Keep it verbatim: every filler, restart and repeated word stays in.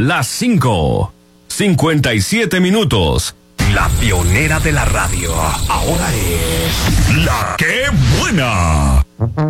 las cinco, cincuenta y siete minutos. La pionera de la radio, ahora es La Qué Buena.